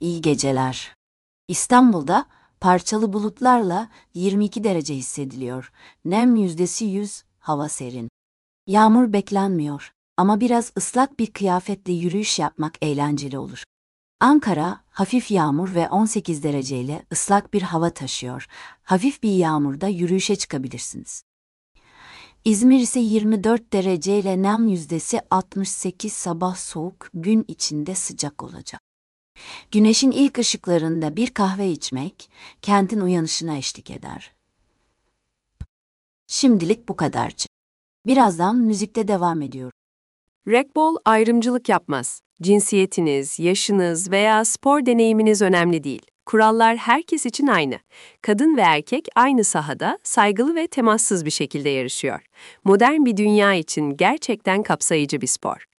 İyi geceler. İstanbul'da parçalı bulutlarla 22 derece hissediliyor. Nem %100, hava serin. Yağmur beklenmiyor ama biraz ıslak bir kıyafetle yürüyüş yapmak eğlenceli olur. Ankara, hafif yağmur ve 18 dereceyle ıslak bir hava taşıyor. Hafif bir yağmurda yürüyüşe çıkabilirsiniz. İzmir ise 24 dereceyle nem %68, sabah soğuk, gün içinde sıcak olacak. Güneşin ilk ışıklarında bir kahve içmek, kentin uyanışına eşlik eder. Şimdilik bu kadarcık. Birazdan müzikte devam ediyor. Reg Ball ayrımcılık yapmaz. Cinsiyetiniz, yaşınız veya spor deneyiminiz önemli değil. Kurallar herkes için aynı. Kadın ve erkek aynı sahada saygılı ve temassız bir şekilde yarışıyor. Modern bir dünya için gerçekten kapsayıcı bir spor.